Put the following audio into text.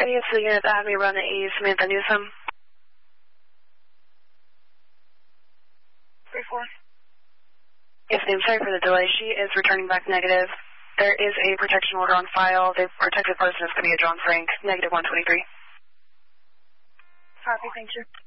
it's the unit that had me run the E, Samantha Newsom. 3-4. Yes, ma'am, sorry for the delay. She is returning back negative. There is a protection order on file. The protected person is going to be a John Frank, negative 123. Copy, thank you.